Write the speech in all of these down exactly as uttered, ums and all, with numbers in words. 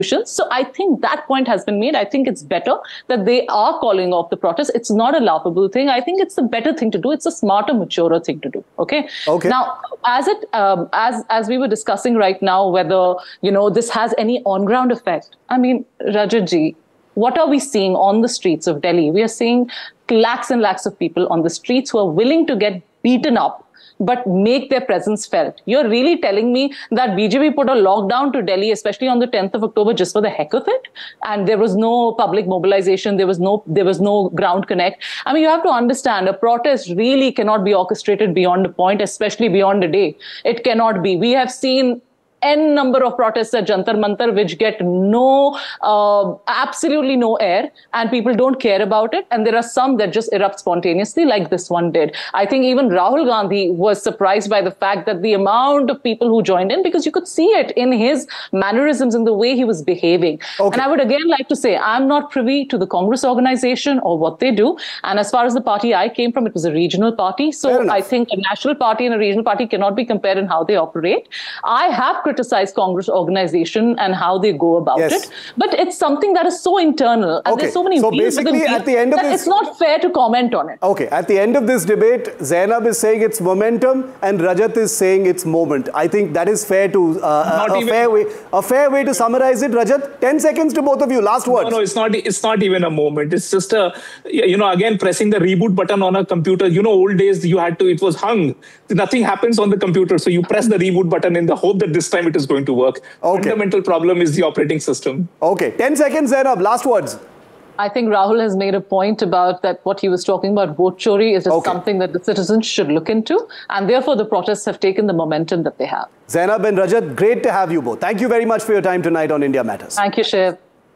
So I think that point has been made. I think it's better that they are calling off the protest. It's not a laughable thing. I think it's a better thing to do. It's a smarter, maturer thing to do. Okay. Okay. Now, as it um, as as we were discussing right now, whether you know this has any on-ground effect. I mean, Rajat ji, what are we seeing on the streets of Delhi? We are seeing lakhs and lakhs of people on the streets who are willing to get beaten up but make their presence felt. You're really telling me that B J P put a lockdown to Delhi, especially on the tenth of October, just for the heck of it? And there was no public mobilization. There was no, there was no ground connect. I mean, you have to understand, a protest really cannot be orchestrated beyond a point, especially beyond a day. It cannot be. We have seen N number of protests at Jantar Mantar which get no, uh, absolutely no air, and people don't care about it. And there are some that just erupt spontaneously like this one did. I think even Rahul Gandhi was surprised by the fact that the amount of people who joined in, because you could see it in his mannerisms and the way he was behaving. Okay. And I would again like to say, I'm not privy to the Congress organization or what they do. And as far as the party I came from, it was a regional party. So I think a national party and a regional party cannot be compared in how they operate. I have criticize Congress organization and how they go about yes. it, but it's something that is so internal and okay. there's so many so basically at the end of this, it's not fair to comment on it. Okay, at the end of this debate, Zainab is saying it's momentum and Rajat is saying it's moment. I think that is fair to uh, a, a fair way a fair way to summarize it. Rajat, ten seconds to both of you. Last words. No, no, it's not. It's not even a moment. It's just a, you know, again pressing the reboot button on a computer. You know, old days you had to. It was hung. Nothing happens on the computer, so you press the reboot button in the hope that this time it is going to work. Okay. Fundamental problem is the operating system. Okay, ten seconds, Zainab. Last words. I think Rahul has made a point about that what he was talking about, vote chori, is okay. something that the citizens should look into. And therefore, the protests have taken the momentum that they have. Zainab and Rajat, great to have you both. Thank you very much for your time tonight on India Matters. Thank you, Shiv.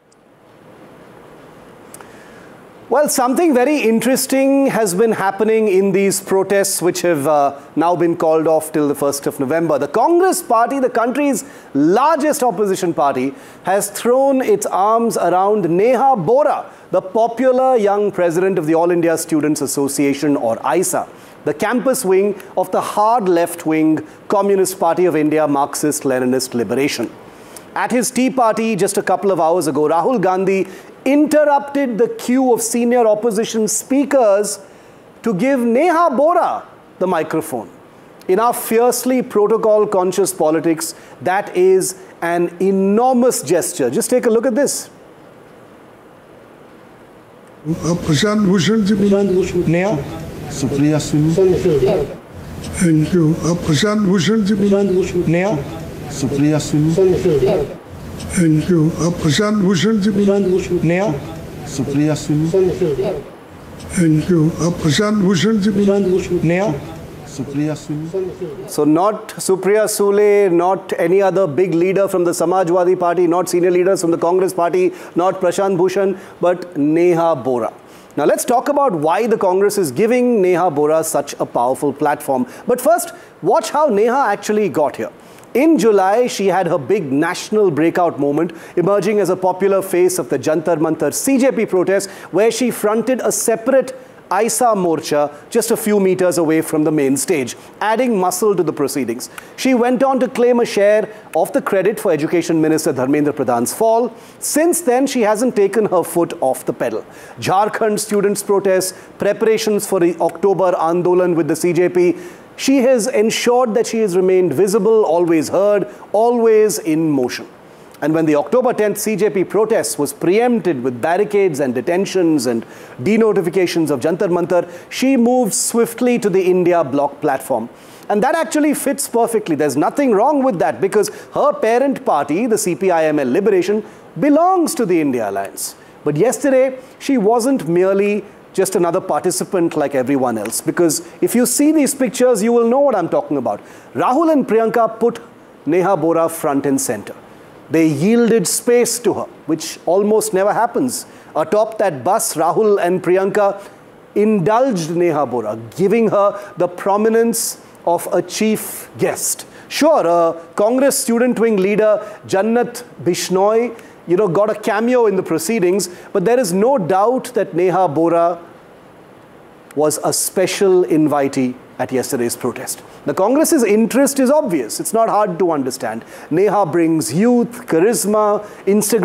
Well, something very interesting has been happening in these protests which have uh, now been called off till the first of November. The Congress party, the country's largest opposition party, has thrown its arms around Neha Bora, the popular young president of the All India Students Association, or I S A, the campus wing of the hard left-wing Communist Party of India Marxist-Leninist Liberation. At his tea party just a couple of hours ago, Rahul Gandhi interrupted the queue of senior opposition speakers to give Neha Bora the microphone. In our fiercely protocol-conscious politics, that is an enormous gesture. Just take a look at this. Prashant Bhushan ji. Neha. Supriya Sunu. Thank you. Prashant Bhushan ji. Neha. Supriya Sunu. Thank you. Prashant Bhushan ji. Neha. Supriya Sunu. Thank you. Prashant Bhushan ji. Neha. Supriya Sule. So not Supriya Sule, not any other big leader from the Samajwadi Party, not senior leaders from the Congress Party, not Prashant Bhushan, but Neha Bora. Now let's talk about why the Congress is giving Neha Bora such a powerful platform. But first, watch how Neha actually got here. In July, she had her big national breakout moment, emerging as a popular face of the Jantar Mantar C J P protest, where she fronted a separate I S A Morcha just a few meters away from the main stage, adding muscle to the proceedings. She went on to claim a share of the credit for Education Minister Dharmendra Pradhan's fall. Since then, she hasn't taken her foot off the pedal. Jharkhand students' protests, preparations for the October Andolan with the C J P, she has ensured that she has remained visible, always heard, always in motion. And when the October tenth C J P protest was preempted with barricades and detentions and denotifications of Jantar Mantar, she moved swiftly to the India Bloc platform. And that actually fits perfectly. There's nothing wrong with that because her parent party, the C P I M L Liberation, belongs to the India Alliance. But yesterday, she wasn't merely just another participant like everyone else. Because if you see these pictures, you will know what I'm talking about. Rahul and Priyanka put Neha Bora front and center. They yielded space to her, which almost never happens. Atop that bus, Rahul and Priyanka indulged Neha Bora, giving her the prominence of a chief guest. Sure, uh, Congress student wing leader Jannat Bishnoi, you know, got a cameo in the proceedings, but there is no doubt that Neha Bora was a special invitee at yesterday's protest. The Congress's interest is obvious. It's not hard to understand. Neha brings youth, charisma, Instagram